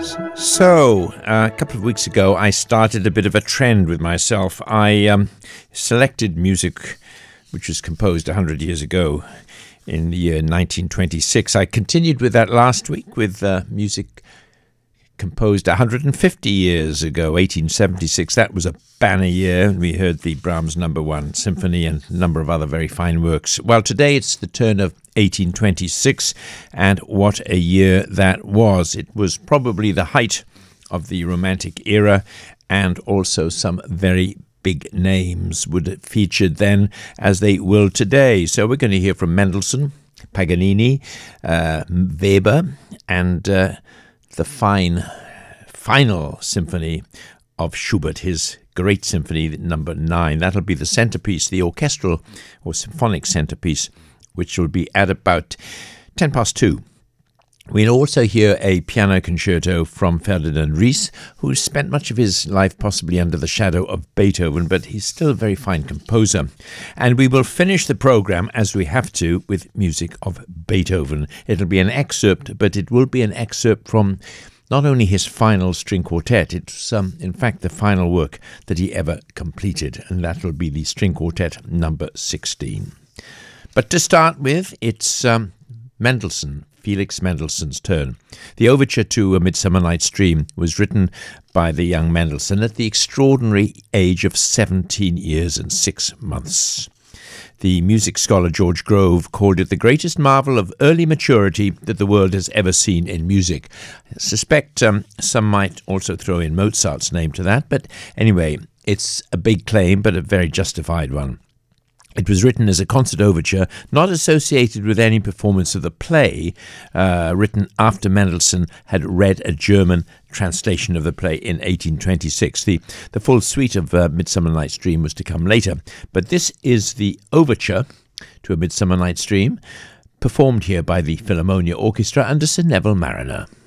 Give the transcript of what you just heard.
So, a couple of weeks ago, I started a bit of a trend with myself. I selected music which was composed 100 years ago in the year 1926. I continued with that last week with music composed 150 years ago, 1876. That was a banner year. We heard the Brahms No. 1 Symphony and a number of other very fine works. Well, today it's the turn of 1826, and what a year that was. It was probably the height of the Romantic era, and also some very big names would have featured then, as they will today. So we're going to hear from Mendelssohn, Paganini, Weber, and the final symphony of Schubert, his great symphony number 9. That'll be the centerpiece, the orchestral or symphonic centerpiece, which will be at about 2:10. We'll also hear a piano concerto from Ferdinand Ries, who spent much of his life possibly under the shadow of Beethoven, but he's still a very fine composer. And we will finish the program, as we have to, with music of Beethoven. It'll be an excerpt, but it will be an excerpt from not only his final string quartet, it's in fact the final work that he ever completed, and that will be the string quartet number 16. But to start with, it's Mendelssohn, Felix Mendelssohn's turn. The overture to A Midsummer Night's Dream was written by the young Mendelssohn at the extraordinary age of 17 years and 6 months. The music scholar George Grove called it the greatest marvel of early maturity that the world has ever seen in music. I suspect some might also throw in Mozart's name to that, but anyway, it's a big claim, but a very justified one. It was written as a concert overture, not associated with any performance of the play, written after Mendelssohn had read a German translation of the play in 1826. The full suite of Midsummer Night's Dream was to come later, but this is the overture to A Midsummer Night's Dream, performed here by the Philharmonia Orchestra under Sir Neville Marriner.